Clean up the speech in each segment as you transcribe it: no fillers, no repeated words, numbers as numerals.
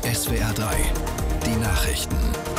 SWR 3, die Nachrichten.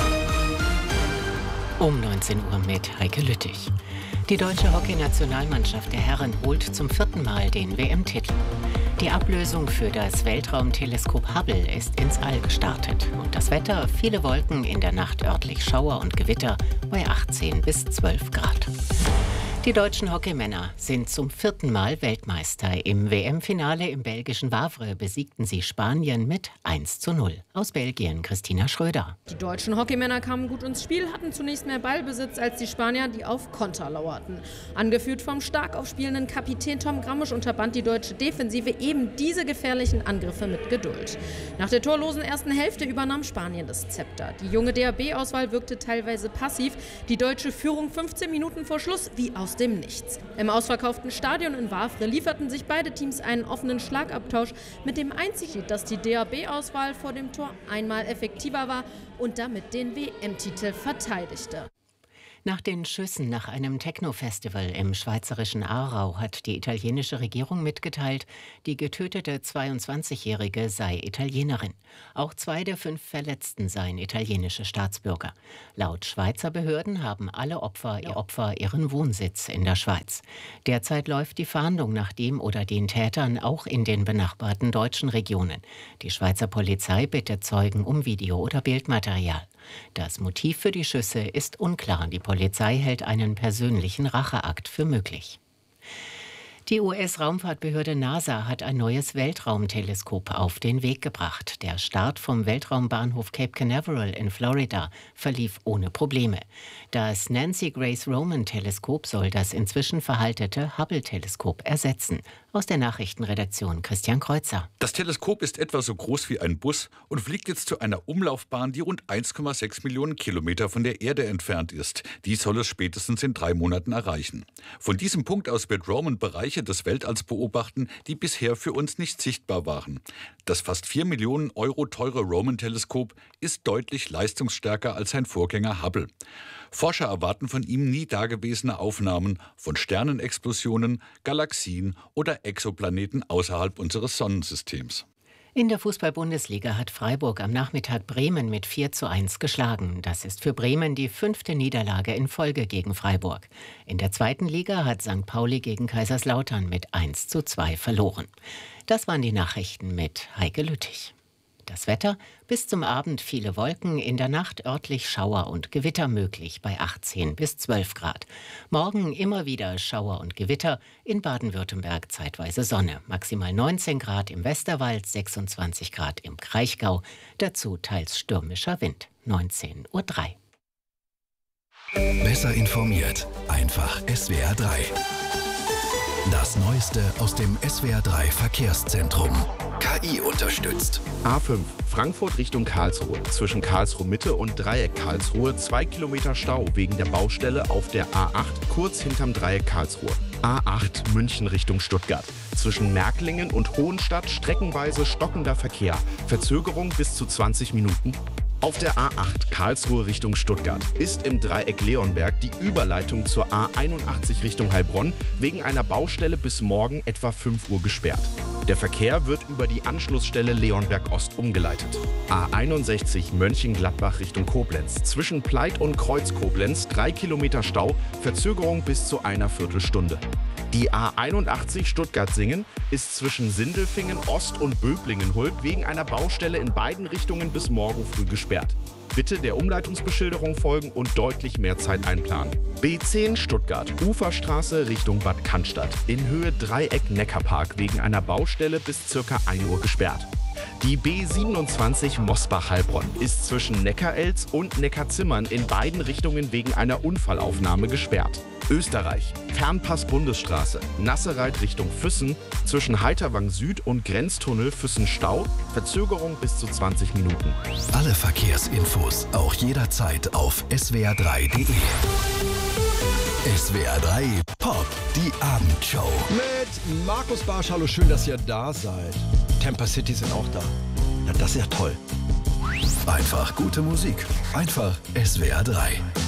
Um 19 Uhr mit Heike Lüttich. Die deutsche Hockeynationalmannschaft der Herren holt zum 4. Mal den WM-Titel. Die Ablösung für das Weltraumteleskop Hubble ist ins All gestartet. Und das Wetter, viele Wolken, in der Nacht örtlich Schauer und Gewitter bei 18 bis 12 Grad. Die deutschen Hockeymänner sind zum 4. Mal Weltmeister. Im WM-Finale im belgischen Wavre besiegten sie Spanien mit 1:0. Aus Belgien Christina Schröder. Die deutschen Hockeymänner kamen gut ins Spiel, hatten zunächst mehr Ballbesitz als die Spanier, die auf Konter lauerten. Angeführt vom stark aufspielenden Kapitän Tom Grammisch unterband die deutsche Defensive eben diese gefährlichen Angriffe mit Geduld. Nach der torlosen ersten Hälfte übernahm Spanien das Zepter. Die junge DHB-Auswahl wirkte teilweise passiv. Die deutsche Führung 15 Minuten vor Schluss wie aus dem Nichts. Im ausverkauften Stadion in Wavre lieferten sich beide Teams einen offenen Schlagabtausch mit dem einzigen, dass die DHB-Auswahl vor dem Tor einmal effektiver war und damit den WM-Titel verteidigte. Nach den Schüssen nach einem Techno-Festival im schweizerischen Aarau hat die italienische Regierung mitgeteilt, die getötete 22-Jährige sei Italienerin. Auch 2 der 5 Verletzten seien italienische Staatsbürger. Laut Schweizer Behörden haben alle Opfer ihren Wohnsitz in der Schweiz. Derzeit läuft die Fahndung nach dem oder den Tätern auch in den benachbarten deutschen Regionen. Die Schweizer Polizei bittet Zeugen um Video- oder Bildmaterial. Das Motiv für die Schüsse ist unklar. Die Polizei hält einen persönlichen Racheakt für möglich. Die US-Raumfahrtbehörde NASA hat ein neues Weltraumteleskop auf den Weg gebracht. Der Start vom Weltraumbahnhof Cape Canaveral in Florida verlief ohne Probleme. Das Nancy Grace Roman-Teleskop soll das inzwischen veraltete Hubble-Teleskop ersetzen. Aus der Nachrichtenredaktion Christian Kreuzer. Das Teleskop ist etwa so groß wie ein Bus und fliegt jetzt zu einer Umlaufbahn, die rund 1,6 Millionen Kilometer von der Erde entfernt ist. Die soll es spätestens in 3 Monaten erreichen. Von diesem Punkt aus wird Roman Bereiche des Weltalls beobachten, die bisher für uns nicht sichtbar waren. Das fast 4 Millionen Euro teure Roman-Teleskop ist deutlich leistungsstärker als sein Vorgänger Hubble. Forscher erwarten von ihm nie dagewesene Aufnahmen von Sternenexplosionen, Galaxien oder Exoplaneten außerhalb unseres Sonnensystems. In der Fußball-Bundesliga hat Freiburg am Nachmittag Bremen mit 4:1 geschlagen. Das ist für Bremen die 5. Niederlage in Folge gegen Freiburg. In der 2. Liga hat St. Pauli gegen Kaiserslautern mit 1:2 verloren. Das waren die Nachrichten mit Heike Lüttich. Das Wetter: bis zum Abend viele Wolken, in der Nacht örtlich Schauer und Gewitter möglich bei 18 bis 12 Grad. Morgen immer wieder Schauer und Gewitter, in Baden-Württemberg zeitweise Sonne. Maximal 19 Grad im Westerwald, 26 Grad im Kraichgau, dazu teils stürmischer Wind. 19:03 Uhr. Besser informiert, einfach SWR 3. Das Neueste aus dem SWR 3 Verkehrszentrum. KI unterstützt. A5 Frankfurt Richtung Karlsruhe. Zwischen Karlsruhe Mitte und Dreieck Karlsruhe 2 Kilometer Stau wegen der Baustelle auf der A8 kurz hinterm Dreieck Karlsruhe. A8 München Richtung Stuttgart. Zwischen Märklingen und Hohenstadt streckenweise stockender Verkehr. Verzögerung bis zu 20 Minuten. Auf der A8 Karlsruhe Richtung Stuttgart ist im Dreieck Leonberg die Überleitung zur A81 Richtung Heilbronn wegen einer Baustelle bis morgen etwa 5 Uhr gesperrt. Der Verkehr wird über die Anschlussstelle Leonberg Ost umgeleitet. A61 Mönchengladbach Richtung Koblenz. Zwischen Pleit und Kreuz Koblenz 3 Kilometer Stau, Verzögerung bis zu einer Viertelstunde. Die A81 Stuttgart-Singen ist zwischen Sindelfingen Ost und Böblingen-Hult wegen einer Baustelle in beiden Richtungen bis morgen früh gesperrt. Bitte der Umleitungsbeschilderung folgen und deutlich mehr Zeit einplanen. B10 Stuttgart, Uferstraße Richtung Bad Cannstatt. In Höhe Dreieck Neckarpark wegen einer Baustelle bis ca. 1 Uhr gesperrt. Die B27 Mosbach-Heilbronn ist zwischen Neckarelz und Neckarzimmern in beiden Richtungen wegen einer Unfallaufnahme gesperrt. Österreich, Fernpass-Bundesstraße, Nassereit Richtung Füssen, zwischen Heiterwang Süd und Grenztunnel Füssen-Stau, Verzögerung bis zu 20 Minuten. Alle Verkehrsinfos auch jederzeit auf swr3.de. SWR 3 Pop, die Abendshow. Mit Markus Barsch, hallo, schön, dass ihr da seid. Tampa City sind auch da. Ja, das ist ja toll. Einfach gute Musik. Einfach SWR 3.